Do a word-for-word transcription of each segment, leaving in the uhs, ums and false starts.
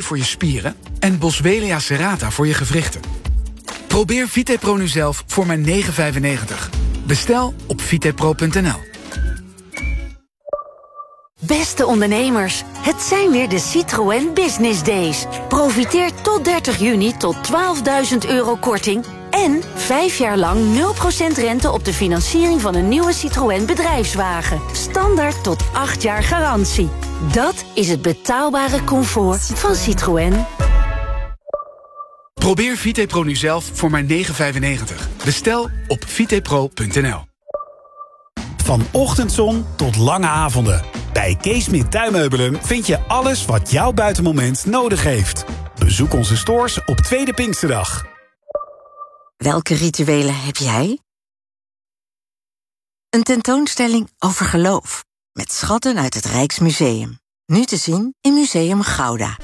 voor je spieren en Boswellia serrata voor je gewrichten. Probeer VitePro nu zelf voor maar negen euro vijfennegentig. Bestel op vitepro punt n l. Beste ondernemers, het zijn weer de Citroën Business Days. Profiteer tot dertig juni tot twaalfduizend euro korting en vijf jaar lang nul procent rente op de financiering van een nieuwe Citroën bedrijfswagen. Standaard tot acht jaar garantie. Dat is het betaalbare comfort van Citroën. Probeer VitePro nu zelf voor maar negen euro vijfennegentig. Bestel op vitepro punt n l. Van ochtendzon tot lange avonden. Bij Kees Smit Tuinmeubelen vind je alles wat jouw buitenmoment nodig heeft. Bezoek onze stores op Tweede Pinksterdag. Welke rituelen heb jij? Een tentoonstelling over geloof. Met schatten uit het Rijksmuseum. Nu te zien in Museum Gouda.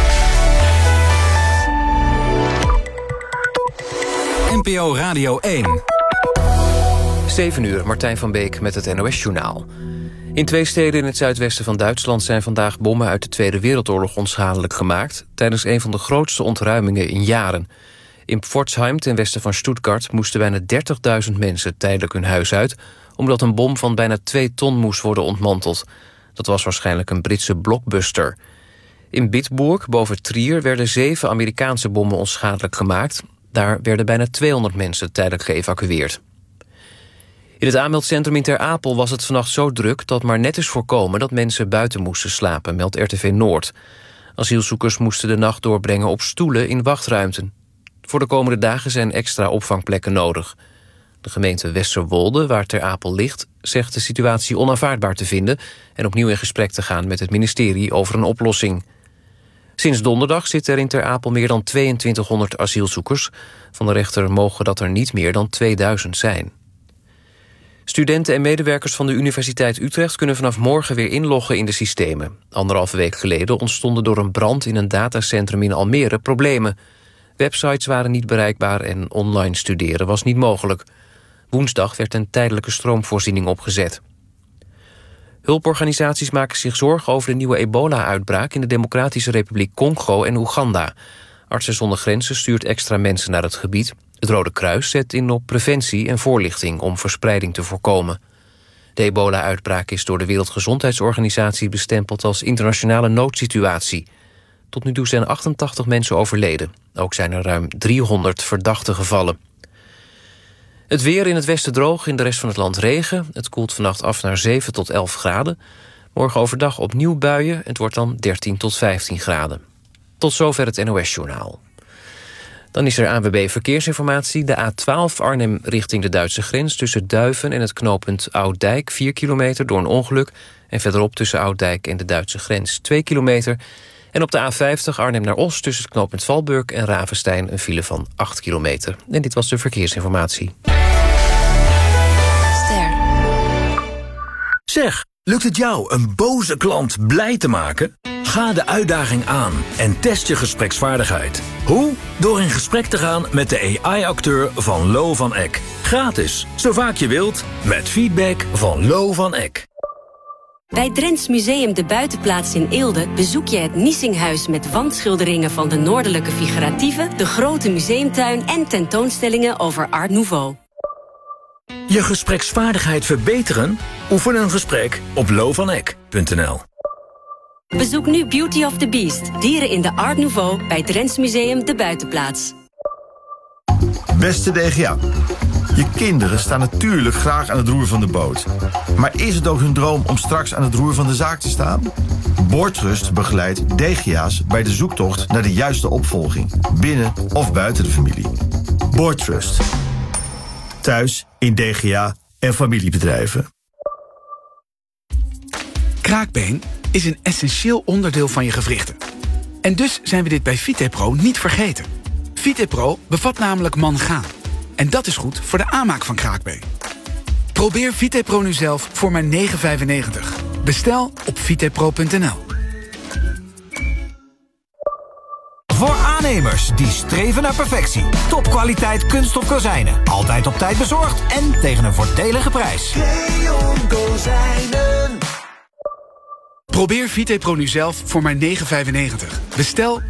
N P O Radio één. zeven uur, Martijn van Beek met het N O S-journaal. In twee steden in het zuidwesten van Duitsland zijn vandaag bommen uit de Tweede Wereldoorlog onschadelijk gemaakt tijdens een van de grootste ontruimingen in jaren. In Pforzheim, ten westen van Stuttgart, moesten bijna dertigduizend mensen tijdelijk hun huis uit, omdat een bom van bijna twee ton moest worden ontmanteld. Dat was waarschijnlijk een Britse blockbuster. In Bitburg, boven Trier, werden zeven Amerikaanse bommen onschadelijk gemaakt. Daar werden bijna tweehonderd mensen tijdelijk geëvacueerd. In het aanmeldcentrum in Ter Apel was het vannacht zo druk dat maar net is voorkomen dat mensen buiten moesten slapen, meldt R T V Noord. Asielzoekers moesten de nacht doorbrengen op stoelen in wachtruimten. Voor de komende dagen zijn extra opvangplekken nodig. De gemeente Westerwolde, waar Ter Apel ligt, zegt de situatie onaanvaardbaar te vinden en opnieuw in gesprek te gaan met het ministerie over een oplossing. Sinds donderdag zitten er in Ter Apel meer dan tweeëntwintighonderd asielzoekers. Van de rechter mogen dat er niet meer dan tweeduizend zijn. Studenten en medewerkers van de Universiteit Utrecht kunnen vanaf morgen weer inloggen in de systemen. Anderhalve week geleden ontstonden door een brand in een datacentrum in Almere problemen. Websites waren niet bereikbaar en online studeren was niet mogelijk. Woensdag werd een tijdelijke stroomvoorziening opgezet. Hulporganisaties maken zich zorgen over de nieuwe ebola-uitbraak in de Democratische Republiek Congo en Oeganda. Artsen zonder Grenzen stuurt extra mensen naar het gebied. Het Rode Kruis zet in op preventie en voorlichting om verspreiding te voorkomen. De ebola-uitbraak is door de Wereldgezondheidsorganisatie bestempeld als internationale noodsituatie. Tot nu toe zijn achtentachtig mensen overleden. Ook zijn er ruim driehonderd verdachte gevallen. Het weer in het westen droog, in de rest van het land regen. Het koelt vannacht af naar zeven tot elf graden. Morgen overdag opnieuw buien. Het wordt dan dertien tot vijftien graden. Tot zover het N O S-journaal. Dan is er A N W B Verkeersinformatie. De A twaalf Arnhem richting de Duitse grens tussen Duiven en het knooppunt Ouddijk, vier kilometer door een ongeluk. En verderop tussen Ouddijk en de Duitse grens, twee kilometer. En op de A vijftig Arnhem naar Os tussen het knooppunt Valburg en Ravenstein een file van acht kilometer. En dit was de verkeersinformatie. Ster. Zeg, lukt het jou een boze klant blij te maken? Ga de uitdaging aan en test je gespreksvaardigheid. Hoe? Door in gesprek te gaan met de A I-acteur van Lo van Eck. Gratis, zo vaak je wilt, met feedback van Lo van Eck. Bij Drents Museum De Buitenplaats in Eelde bezoek je het Niesinghuis met wandschilderingen van de Noordelijke Figuratieve, de grote museumtuin en tentoonstellingen over Art Nouveau. Je gespreksvaardigheid verbeteren? Oefen een gesprek op lovaneck punt n l. Bezoek nu Beauty of the Beast, dieren in de Art Nouveau bij Drents Museum De Buitenplaats. Beste D G A, je kinderen staan natuurlijk graag aan het roer van de boot. Maar is het ook hun droom om straks aan het roer van de zaak te staan? Boardtrust begeleidt D G A's bij de zoektocht naar de juiste opvolging, binnen of buiten de familie. Boardtrust. Thuis, in D G A en familiebedrijven. Kraakbeen is een essentieel onderdeel van je gewrichten. En dus zijn we dit bij VitePro niet vergeten. VitePro bevat namelijk mangaan. En dat is goed voor de aanmaak van kraakbeen. Probeer VitePro nu zelf voor maar negen euro vijfennegentig. Bestel op vitepro punt n l. Voor aannemers die streven naar perfectie. Topkwaliteit kunststof kozijnen. Altijd op tijd bezorgd en tegen een voordelige prijs. Leon Kozijnen. Probeer VitePro nu zelf voor maar negen euro vijfennegentig. Bestel